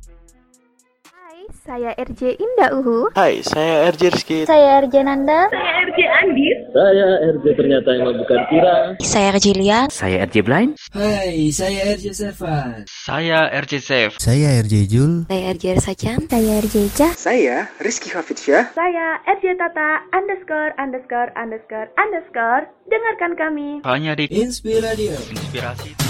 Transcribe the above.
Hai, saya RJ Indah Uhu. Hai, saya RJ Rizky. Saya RJ Nanda. Saya RJ Andis. Saya RJ ternyata yang bukan Kira. Saya RJ Lia. Saya RJ Blind. Hai, saya RJ Servan. Saya RJ Safe. Saya RJ Jul. Saya RJ Sajan. Saya RJ Cah. Saya Rizky Hafidsyah. Saya RJ Tata ______. Dengarkan kami Hanya di Inspiradio. Inspirasi.